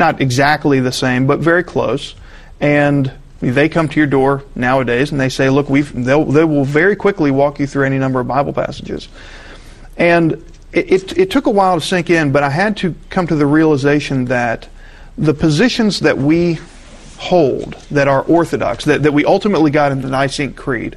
not exactly the same, but very close. And they come to your door nowadays and they say, look, they will very quickly walk you through any number of Bible passages. And it took a while to sink in, but I had to come to the realization that the positions that we hold, that are orthodox, that we ultimately got in the Nicene Creed,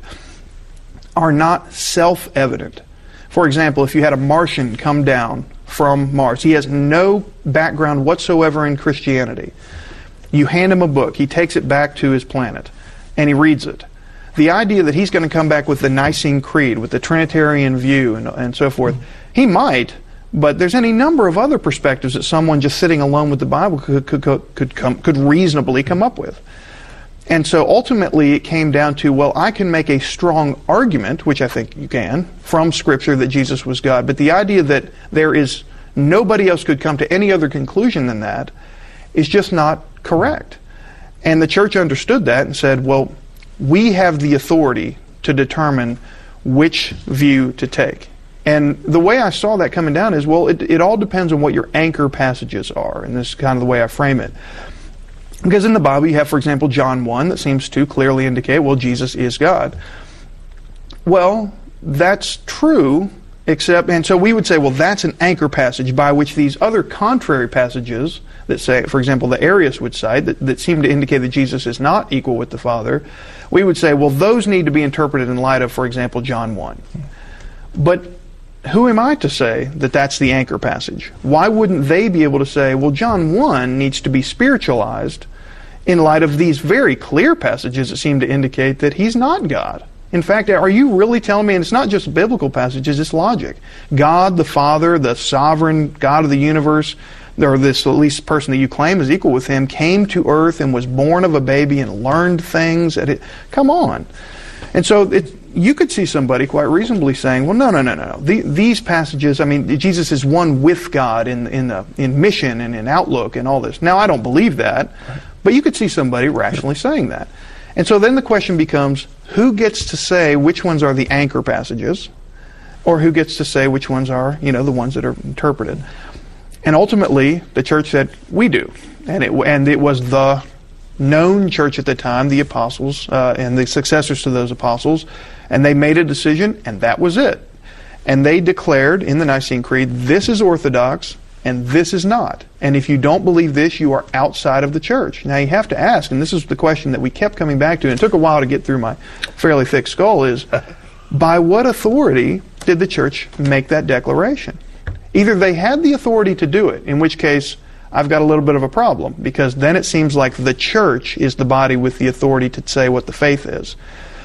are not self-evident. For example, if you had a Martian come down from Mars, he has no background whatsoever in Christianity. You hand him a book, he takes it back to his planet, and he reads it. The idea that he's going to come back with the Nicene Creed, with the Trinitarian view, and so forth, he might, but there's any number of other perspectives that someone just sitting alone with the Bible could reasonably come up with. And so ultimately it came down to, well, I can make a strong argument, which I think you can, from Scripture that Jesus was God, but the idea that there is nobody else could come to any other conclusion than that is just not correct. And the church understood that and said, well, we have the authority to determine which view to take. And the way I saw that coming down is, well, it all depends on what your anchor passages are, and this is kind of the way I frame it. Because in the Bible you have, for example, John 1 that seems to clearly indicate, well, Jesus is God. Well, that's true, and so we would say, well, that's an anchor passage by which these other contrary passages that say, for example, the Arius would cite, that seem to indicate that Jesus is not equal with the Father, we would say, well, those need to be interpreted in light of, for example, John 1. But who am I to say that that's the anchor passage? Why wouldn't they be able to say, well, John 1 needs to be spiritualized in light of these very clear passages that seem to indicate that He's not God? In fact, are you really telling me, and it's not just biblical passages, it's logic, God the Father, the sovereign God of the universe, or this at least person that you claim is equal with Him, came to earth and was born of a baby and learned things? Come on. And so you could see somebody quite reasonably saying, well, no. These passages, I mean, Jesus is one with God in mission and in outlook and all this. Now, I don't believe that, but you could see somebody rationally saying that. And so then the question becomes, who gets to say which ones are the anchor passages, or who gets to say which ones are, the ones that are interpreted? And ultimately, the church said, we do. And it was the known church at the time, the apostles and the successors to those apostles, and they made a decision, and that was it. And they declared in the Nicene Creed, this is orthodox, and this is not. And if you don't believe this, you are outside of the church. Now you have to ask, and this is the question that we kept coming back to, and it took a while to get through my fairly thick skull, is by what authority did the church make that declaration? Either they had the authority to do it, in which case I've got a little bit of a problem, because then it seems like the church is the body with the authority to say what the faith is.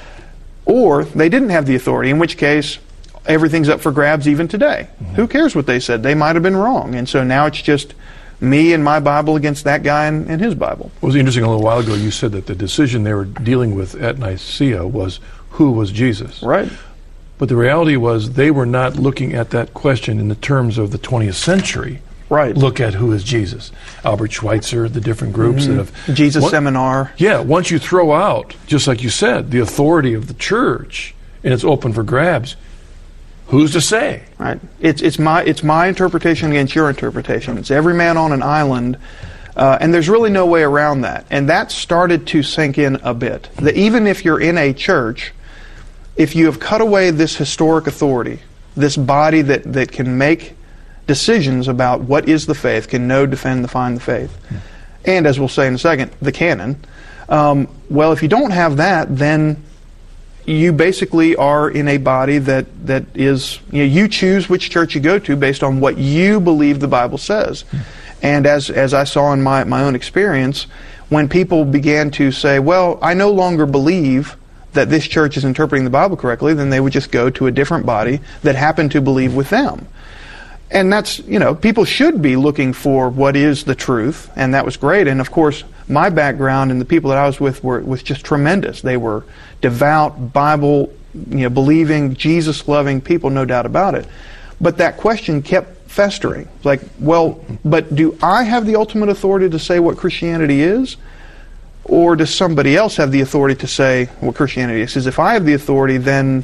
Or they didn't have the authority, in which case everything's up for grabs even today. Mm-hmm. Who cares what they said? They might have been wrong. And so now it's just me and my Bible against that guy and his Bible. It was interesting, a little while ago you said that the decision they were dealing with at Nicaea was who was Jesus. Right. But the reality was they were not looking at that question in the terms of the 20th century. Right. Look at who is Jesus. Albert Schweitzer, the different groups that have... Jesus Seminar. Yeah, once you throw out, just like you said, the authority of the church, and it's open for grabs, who's to say? Right. It's my interpretation against your interpretation. It's every man on an island, and there's really no way around that. And that started to sink in a bit. That even if you're in a church, if you have cut away this historic authority, this body that can make decisions about what is the faith, can know, defend, define the faith, and as we'll say in a second, the canon, well, if you don't have that, then you basically are in a body that is, you choose which church you go to based on what you believe the Bible says. And as I saw in my own experience, when people began to say, well, I no longer believe that this church is interpreting the Bible correctly, then they would just go to a different body that happened to believe with them. And that's, people should be looking for what is the truth, and that was great. And of course, my background and the people that I was with was just tremendous. They were devout, Bible, believing, Jesus-loving people, no doubt about it. But that question kept festering. Like, well, but do I have the ultimate authority to say what Christianity is? Or does somebody else have the authority to say what Christianity is? Because if I have the authority, then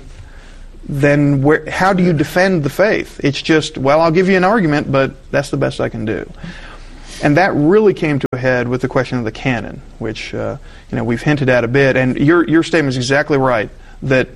how do you defend the faith? It's just, well, I'll give you an argument, but that's the best I can do. And that really came to a head with the question of the canon, which we've hinted at a bit. And your statement is exactly right, that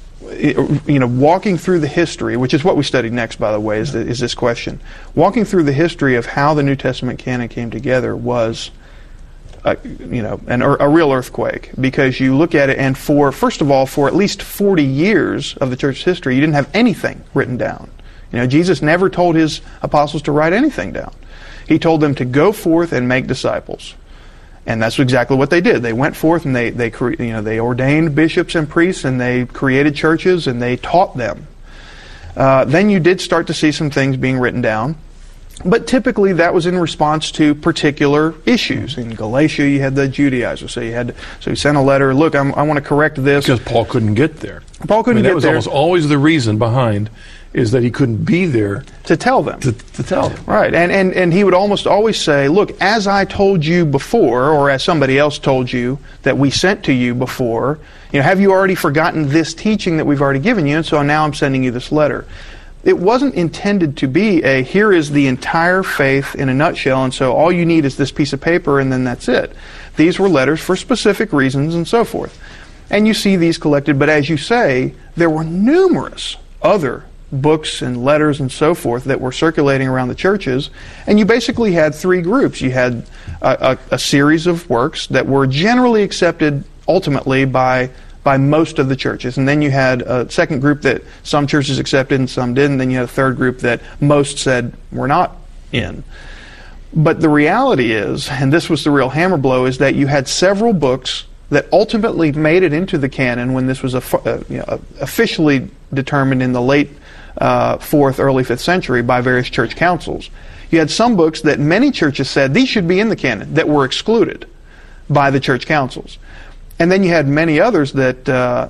walking through the history, which is what we studied next, by the way, is this question. Walking through the history of how the New Testament canon came together was a real earthquake, because you look at it, and first of all, for at least 40 years of the church's history, you didn't have anything written down. Jesus never told his apostles to write anything down. He told them to go forth and make disciples. And that's exactly what they did. They went forth and they ordained bishops and priests, and they created churches, and they taught them. Then you did start to see some things being written down, but typically that was in response to particular issues. In Galatia, you had the Judaizers, so you sent a letter. Look, I want to correct this, because Paul couldn't get there. Paul couldn't get there. That was almost always the reason behind, is that he couldn't be there to tell them. To tell them. Right. And he would almost always say, look, as I told you before, or as somebody else told you that we sent to you before, have you already forgotten this teaching that we've already given you? And so now I'm sending you this letter. It wasn't intended to be here is the entire faith in a nutshell, and so all you need is this piece of paper, and then that's it. These were letters for specific reasons and so forth. And you see these collected, but as you say, there were numerous other books and letters and so forth that were circulating around the churches, and you basically had three groups. You had a series of works that were generally accepted ultimately by most of the churches, and then you had a second group that some churches accepted and some didn't, then you had a third group that most said we're not in. But the reality is, and this was the real hammer blow, is that you had several books that ultimately made it into the canon when this was officially determined in the late 4th, early 5th century by various church councils. You had some books that many churches said these should be in the canon that were excluded by the church councils. And then you had many others that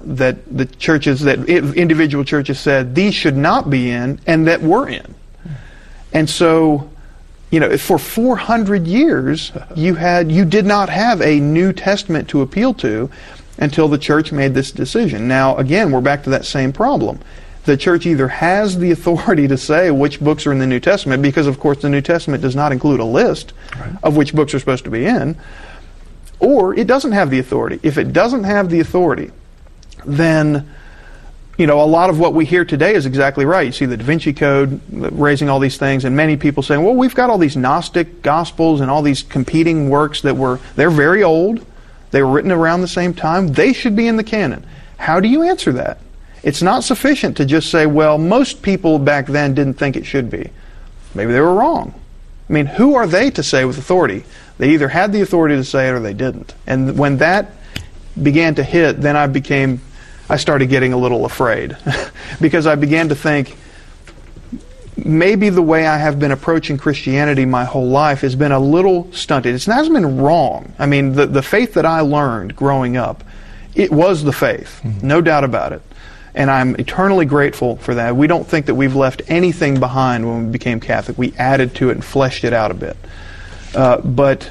individual churches said these should not be in, and that were in. And so, for 400 years, you did not have a New Testament to appeal to until the church made this decision. Now, again, we're back to that same problem. The church either has the authority to say which books are in the New Testament, because, of course, the New Testament does not include a list of which books are supposed to be in, or it doesn't have the authority. If it doesn't have the authority, then a lot of what we hear today is exactly right. You see the Da Vinci Code raising all these things, and many people saying, well, we've got all these Gnostic Gospels and all these competing works they're very old. They were written around the same time. They should be in the canon. How do you answer that? It's not sufficient to just say, well, most people back then didn't think it should be. Maybe they were wrong. I mean, who are they to say with authority? They either had the authority to say it or they didn't. And when that began to hit, then I started getting a little afraid because I began to think, maybe the way I have been approaching Christianity my whole life has been a little stunted. It hasn't been wrong. I mean, the faith that I learned growing up, it was the faith, no doubt about it. And I'm eternally grateful for that. We don't think that we've left anything behind when we became Catholic. We added to it and fleshed it out a bit. But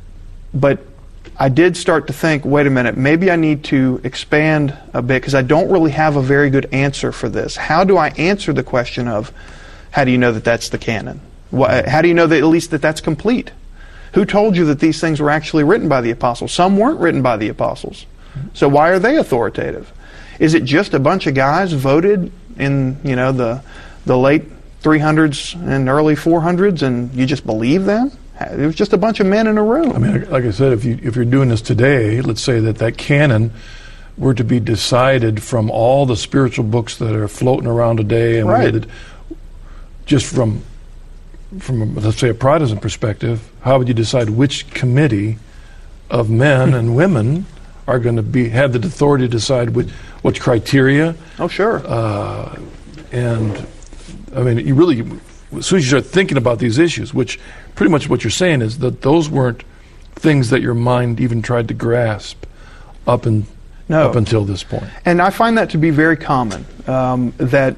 I did start to think, wait a minute, maybe I need to expand a bit, because I don't really have a very good answer for this. How do I answer the question of, how do you know that that's the canon? How do you know that at least that's complete? Who told you that these things were actually written by the apostles? Some weren't written by the apostles. So why are they authoritative? Is it just a bunch of guys voted in the late 300s and early 400s, and you just believe them? It was just a bunch of men in a room. I mean, like I said, if you're doing this today, let's say that canon were to be decided from all the spiritual books that are floating around today, and right. Just from let's say a Protestant perspective, how would you decide which committee of men and women are going to have the authority to decide which criteria? Oh, sure. And I mean, you really, as soon as you start thinking about these issues, which pretty much what you're saying is that those weren't things that your mind even tried to grasp up until this point. And I find that to be very common. That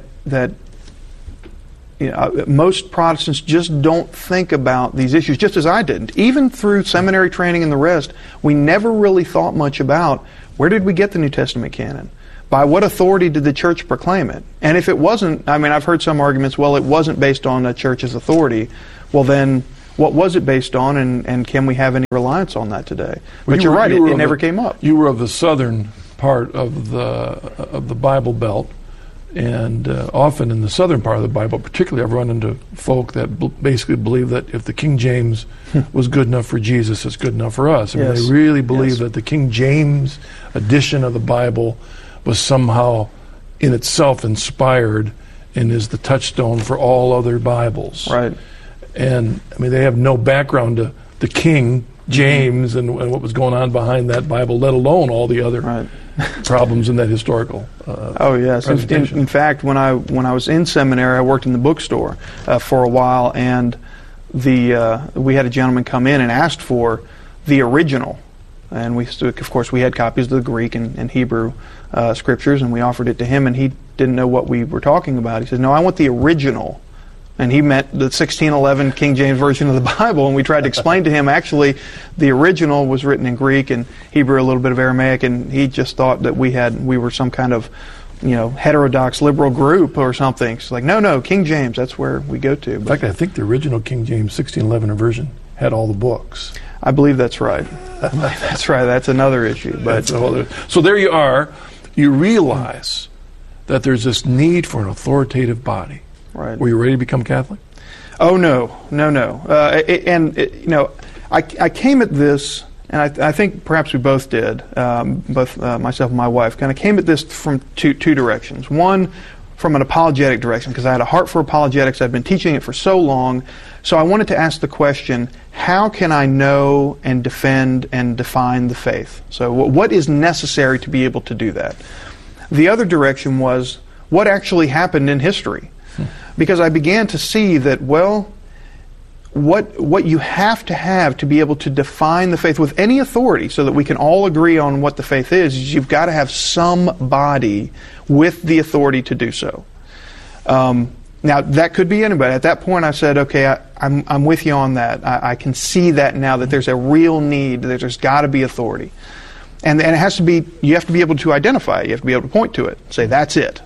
most Protestants just don't think about these issues, just as I didn't. Even through seminary training and the rest, we never really thought much about, where did we get the New Testament canon? By what authority did the church proclaim it? And if it wasn't, I mean, I've heard some arguments, well, it wasn't based on a church's authority. Well, then, what was it based on, and can we have any reliance on that today? Well, But you're right, it never came up. You were of the southern part of the Bible Belt, and often in the southern part of the Bible, particularly, I've run into folk that basically believe that if the King James was good enough for Jesus, it's good enough for us. I mean, Yes. they really believe Yes. that the King James edition of the Bible was somehow in itself inspired and is the touchstone for all other Bibles. Right. And I mean, they have no background to the King James and what was going on behind that Bible, let alone all the other Right. problems in that historical. Oh yes. presentation. In fact, when I was in seminary, I worked in the bookstore for a while, and we had a gentleman come in and asked for the original, and of course we had copies of the Greek and Hebrew scriptures, and we offered it to him, and he didn't know what we were talking about. He said, "No, I want the original." And he meant the 1611 King James Version of the Bible, and we tried to explain to him, actually, the original was written in Greek and Hebrew, a little bit of Aramaic, and he just thought that we were some kind of, heterodox liberal group or something. It's like, no, King James, that's where we go to. In fact, I think the original King James 1611 version had all the books. I believe that's right. That's right. That's another issue. But So there you are. You realize that there's this need for an authoritative body. right. Were you ready to become Catholic? Oh no. I came at this, and I think perhaps we both did, both myself and my wife, kind of came at this from two directions. One, from an apologetic direction, because I had a heart for apologetics. I'd been teaching it for so long, so I wanted to ask the question: how can I know and defend and define the faith? So, what is necessary to be able to do that? The other direction was what actually happened in history. Because I began to see that, what you have to be able to define the faith with any authority so that we can all agree on what the faith is you've got to have somebody with the authority to do so. Now, that could be anybody. At that point, I said, okay, I'm with you on that. I can see that now, that there's a real need, that there's got to be authority. And it has to be, you have to be able to identify it. You have to be able to point to it, say, that's it.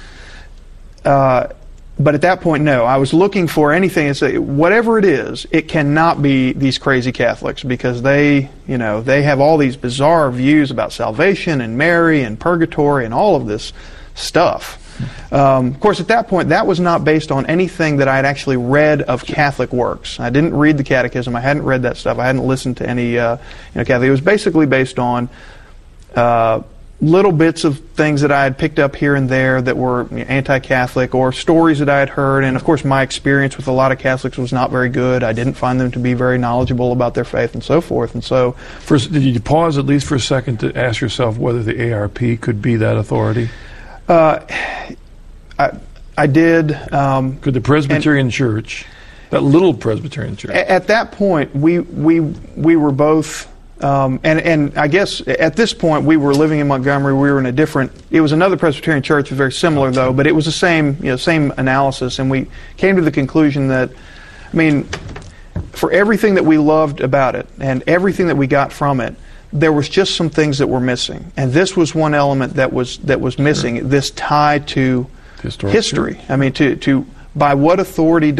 But at that point, no. I was looking for anything and say, whatever it is, it cannot be these crazy Catholics, because they have all these bizarre views about salvation and Mary and purgatory and all of this stuff. Of course, at that point, that was not based on anything that I had actually read of Catholic works. I didn't read the Catechism. I hadn't read that stuff. I hadn't listened to any Catholic. It was basically based on little bits of things that I had picked up here and there that were anti-Catholic, or stories that I had heard. And of course, my experience with a lot of Catholics was not very good. I didn't find them to be very knowledgeable about their faith and so forth. And so, First, did you pause at least for a second to ask yourself whether the ARP could be that authority? I did. Could the Presbyterian Church, that little Presbyterian Church, At that point, we were both. And I guess at this point we were living in Montgomery. We were in it was another Presbyterian church, very similar though, but it was the same analysis, and we came to the conclusion that, for everything that we loved about it and everything that we got from it, there was just some things that were missing, and this was one element that was missing. Sure. This tie to history. To by what authority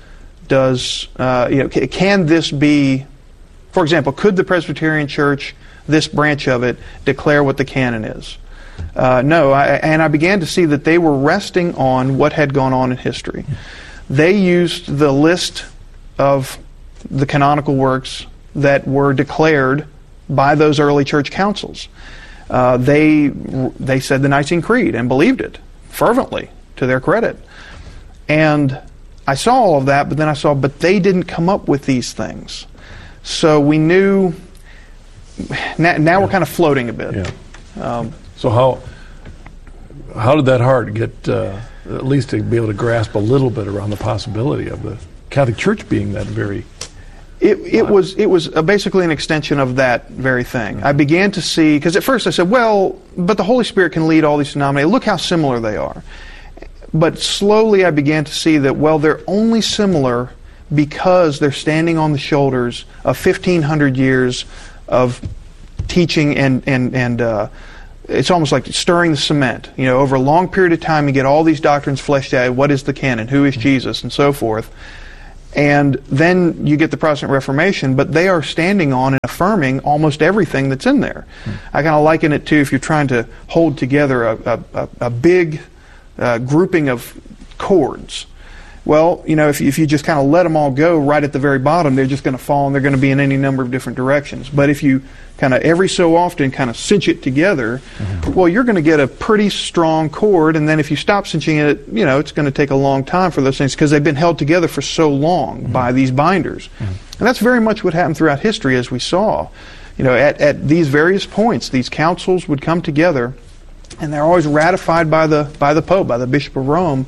can this be? For example, could the Presbyterian Church, this branch of it, declare what the canon is? No, and I began to see that they were resting on what had gone on in history. They used the list of the canonical works that were declared by those early church councils. They said the Nicene Creed and believed it fervently, to their credit. And I saw all of that, but then but they didn't come up with these things. So we knew. Now we're kind of floating a bit. Yeah. So how did that heart get at least to be able to grasp a little bit around the possibility of the Catholic Church being that very? It was basically an extension of that very thing. Mm-hmm. I began to see, because at first I said, but the Holy Spirit can lead all these denominations. Look how similar they are. But slowly I began to see that they're only similar because they're standing on the shoulders of 1,500 years of teaching, and it's almost like stirring the cement. Over a long period of time, you get all these doctrines fleshed out. What is the canon? Who is Jesus? And so forth. And then you get the Protestant Reformation, but they are standing on and affirming almost everything that's in there. I kind of liken it to if you're trying to hold together a big grouping of chords. Well, if you just kind of let them all go right at the very bottom, they're just going to fall and they're going to be in any number of different directions. But if you kind of every so often kind of cinch it together, well, you're going to get a pretty strong chord. And then if you stop cinching it, it's going to take a long time for those things because they've been held together for so long by these binders. And that's very much what happened throughout history, as we saw. At these various points, these councils would come together, and they're always ratified by the Pope, by the Bishop of Rome.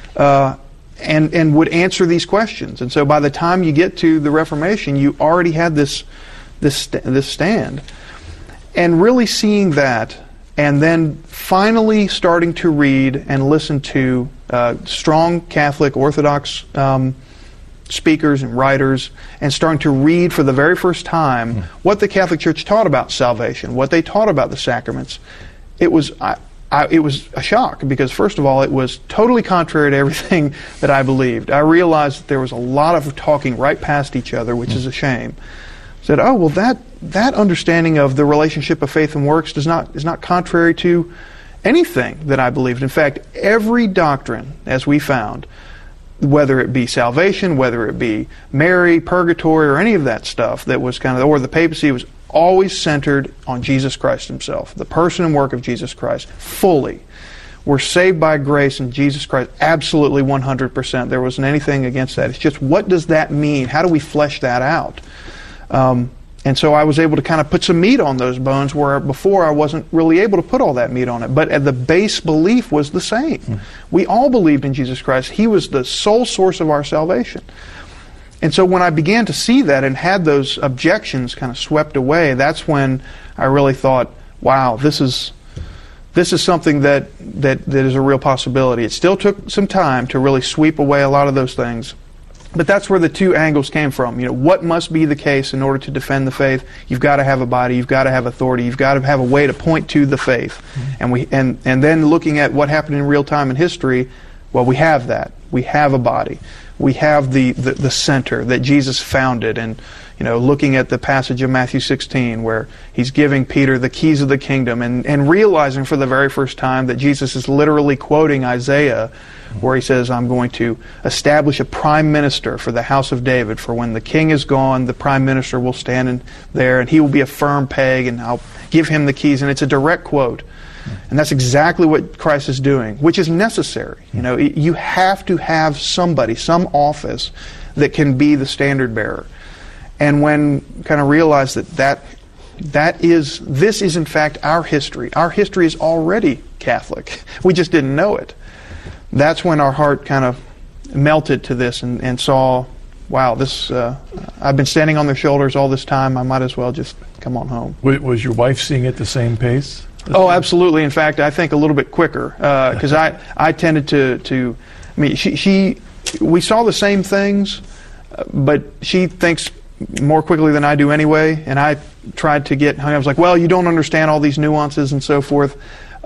And would answer these questions. And so by the time you get to the Reformation, you already had this stand. And really seeing that, and then finally starting to read and listen to strong Catholic Orthodox speakers and writers, and starting to read for the very first time what the Catholic Church taught about salvation, what they taught about the sacraments. It was a shock because, first of all, it was totally contrary to everything that I believed. I realized that there was a lot of talking right past each other, which is a shame. I said, that understanding of the relationship of faith and works is not contrary to anything that I believed. In fact, every doctrine, as we found, whether it be salvation, whether it be Mary, purgatory, or any of that stuff that was or the papacy, was always centered on Jesus Christ himself, the person and work of Jesus Christ, fully. We're saved by grace in Jesus Christ, absolutely 100%. There wasn't anything against that. It's just, what does that mean? How do we flesh that out? And so I was able to kind of put some meat on those bones where before I wasn't really able to put all that meat on it. But the base belief was the same. We all believed in Jesus Christ. He was the sole source of our salvation. And so when I began to see that and had those objections kind of swept away, that's when I really thought, wow, this is something that is a real possibility. It still took some time to really sweep away a lot of those things. But that's where the two angles came from. What must be the case in order to defend the faith? You've got to have a body, you've got to have authority, you've got to have a way to point to the faith. And then looking at what happened in real time in history, well, we have that. We have a body. We have the center that Jesus founded, and looking at the passage of Matthew 16 where he's giving Peter the keys of the kingdom and realizing for the very first time that Jesus is literally quoting Isaiah where he says, I'm going to establish a prime minister for the house of David, for when the king is gone, the prime minister will stand in there and he will be a firm peg and I'll give him the keys. And it's a direct quote. And that's exactly what Christ is doing, which is necessary. You have to have somebody, some office that can be the standard bearer. And when kind of realized this is in fact our history. Our history is already Catholic. We just didn't know it. That's when our heart kind of melted to this and saw, wow, this I've been standing on their shoulders all this time. I might as well just come on home. Was your wife seeing it the same pace? Oh, absolutely. In fact, I think a little bit quicker because I tended to. I mean, we saw the same things, but she thinks more quickly than I do anyway. And I tried to get. I was like, well, you don't understand all these nuances and so forth.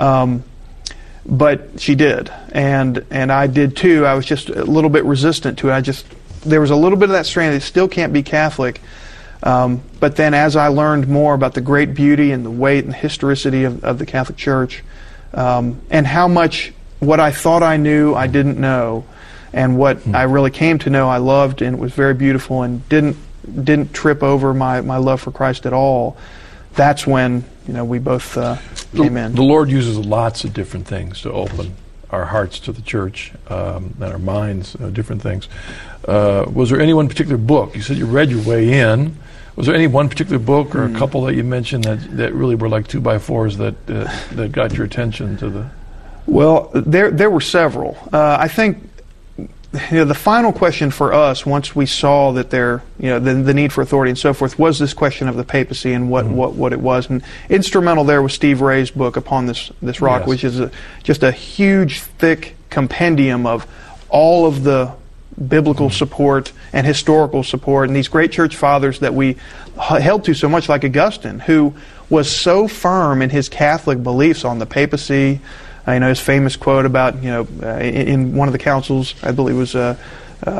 But she did, and I did too. I was just a little bit resistant to it. There was a little bit of that strain that still can't be Catholic. But then as I learned more about the great beauty and the weight and the historicity of the Catholic Church, and how much what I thought I knew I didn't know, and what I really came to know I loved, and it was very beautiful and didn't trip over my love for Christ at all, that's when we both came in. The Lord uses lots of different things to open our hearts to the church and our minds, different things. Was there any one particular book? You said you read your way in. Was there any one particular book or a couple that you mentioned that really were like 2x4s that got your attention to the? Well, there were several. I think the final question for us, once we saw that the need for authority and so forth, was this question of the papacy and what it was. And instrumental there was Steve Ray's book, Upon This Rock, which is just a huge, thick compendium of all of the biblical support and historical support, and these great church fathers that we held to so much, like Augustine, who was so firm in his Catholic beliefs on the papacy. His famous quote about, in one of the councils, I believe it was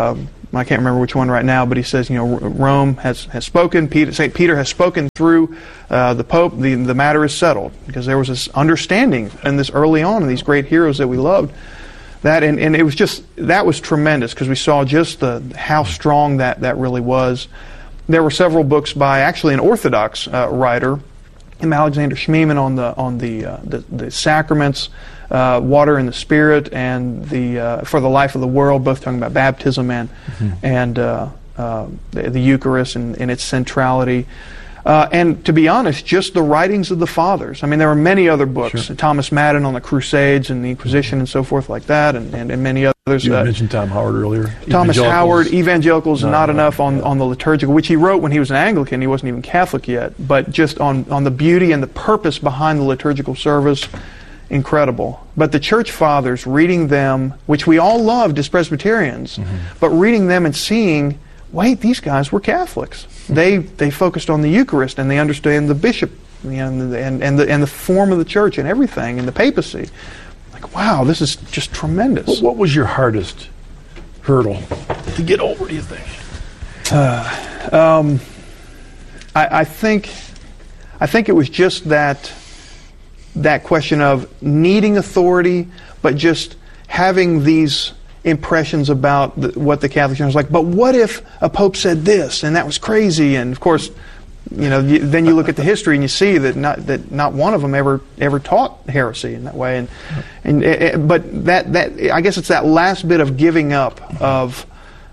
I can't remember which one right now, but he says, Rome has spoken. St. Peter has spoken through the Pope. The matter is settled, because there was this understanding in this early on in these great heroes that we loved. That and it was just, that was tremendous, because we saw just how strong that really was. There were several books by actually an Orthodox writer, Alexander Schmemann, on the sacraments, water and the Spirit, and for the life of the world, both talking about baptism and the Eucharist and its centrality. And to be honest, just the writings of the Fathers. I mean, there were many other books. Sure. Thomas Madden on the Crusades and the Inquisition and so forth like that, and many others. You mentioned Tom Howard earlier. Thomas Howard, Evangelicals Not Enough on the liturgical, which he wrote when he was an Anglican. He wasn't even Catholic yet. But just on the beauty and the purpose behind the liturgical service, incredible. But the Church Fathers, reading them, which we all loved as Presbyterians, but reading them and seeing, wait, these guys were Catholics. They focused on the Eucharist, and they understand the bishop, and the form of the church and everything, and the papacy. Like, wow, this is just tremendous. What was your hardest hurdle to get over, do you think? I think it was just that question of needing authority, but just having these impressions about what the Catholic Church was like. But what if a pope said this and that was crazy? And of course, then you look at the history and you see that not one of them ever taught heresy in that way. But that I guess it's that last bit of giving up of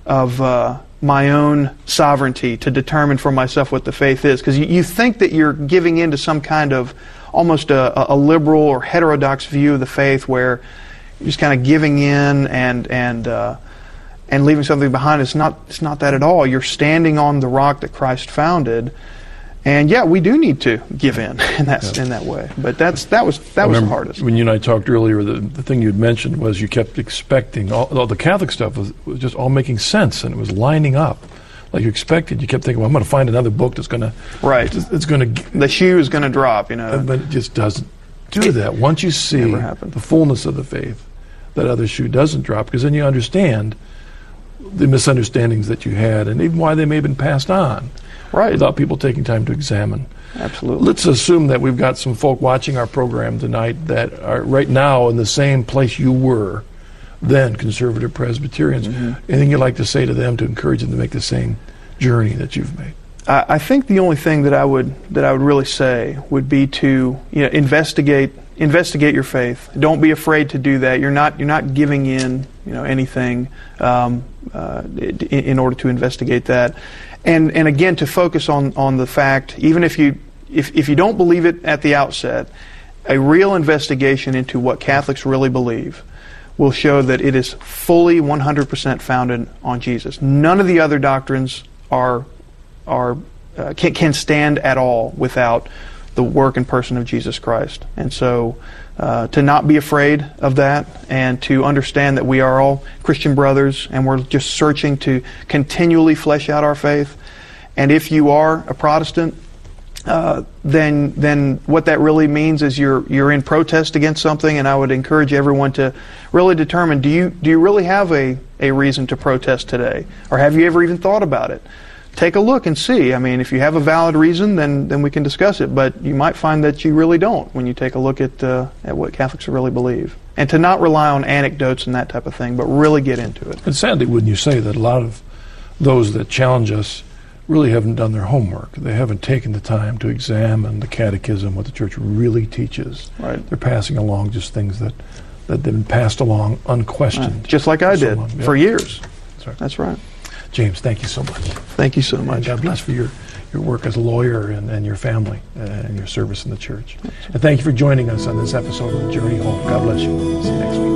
my own sovereignty to determine for myself what the faith is, because you think that you're giving in to some kind of almost a liberal or heterodox view of the faith, where you're just kind of giving in and leaving something behind. It's not that at all. You're standing on the rock that Christ founded, and yeah, we do need to give in that way. But that was the hardest. When you and I talked earlier, the thing you'd mentioned was you kept expecting all the Catholic stuff was just all making sense, and it was lining up like you expected. You kept thinking, well, I'm going to find another book that's going to it's going to the shoe is going to drop, but it just doesn't do that. Once you see the fullness of the faith, that other shoe doesn't drop, because then you understand the misunderstandings that you had, and even why they may have been passed on, without people taking time to examine. Absolutely. Let's assume that we've got some folk watching our program tonight that are right now in the same place you were then, conservative Presbyterians. Anything you'd like to say to them to encourage them to make the same journey that you've made? I think the only thing that I would really say would be to investigate your faith. Don't be afraid to do that. You're not giving in anything in order to investigate that, and again, to focus on the fact, even if you don't believe it at the outset, a real investigation into what Catholics really believe will show that it is fully 100% founded on Jesus. None of the other doctrines can stand at all without the work and person of Jesus Christ. And so to not be afraid of that, and to understand that we are all Christian brothers, and we're just searching to continually flesh out our faith. And if you are a Protestant, then what that really means is you're in protest against something. And I would encourage everyone to really determine, do you really have a reason to protest today? Or have you ever even thought about it? Take a look and see. I mean, if you have a valid reason, then we can discuss it. But you might find that you really don't when you take a look at what Catholics really believe. And to not rely on anecdotes and that type of thing, but really get into it. And sadly, wouldn't you say that a lot of those that challenge us really haven't done their homework? They haven't taken the time to examine the catechism, what the Church really teaches. Right. They're passing along just things that have been passed along unquestioned. Just like I did for years. That's right. James, thank you so much. Thank you so much. And God bless for your work as a lawyer and your family and your service in the church. And thank you for joining us on this episode of The Journey Home. God bless you. See you next week.